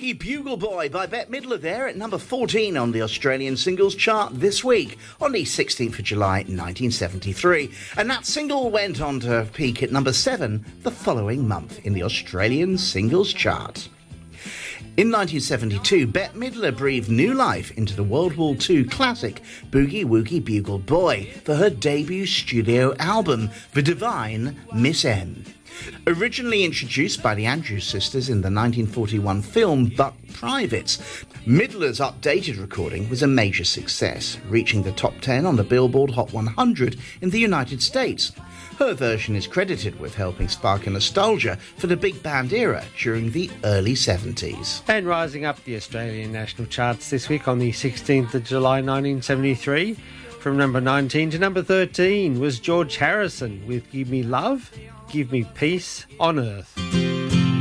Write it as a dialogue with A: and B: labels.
A: Woogie Bugle Boy by Bette Midler there at number 14 on the Australian singles chart this week on the 16th of July 1973. And that single went on to peak at number 7 the following month in the Australian singles chart. In 1972, Bette Midler breathed new life into the World War II classic Boogie Woogie Bugle Boy for her debut studio album, The Divine Miss M. Originally introduced by the Andrews Sisters in the 1941 film Buck Privates, Midler's updated recording was a major success, reaching the top 10 on the Billboard Hot 100 in the United States. Her version is credited with helping spark a nostalgia for the big band era during the early 70s.
B: And rising up the Australian national charts this week on the 16th of July 1973, from number 19 to number 13 was George Harrison with Give Me Love, Give Me Peace on Earth.